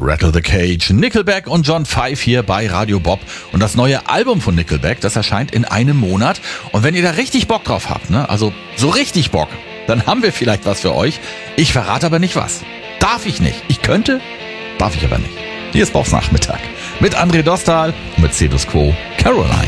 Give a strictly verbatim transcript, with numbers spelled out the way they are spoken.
Rattle the Cage, Nickelback und John Five hier bei Radio Bob. Und das neue Album von Nickelback, das erscheint in einem Monat. Und wenn ihr da richtig Bock drauf habt, ne, also so richtig Bock, dann haben wir vielleicht was für euch. Ich verrate aber nicht was. Darf ich nicht. Ich könnte, darf ich aber nicht. Hier ist Bobs Nachmittag mit André Dostal und mit Cetus Quo Caroline.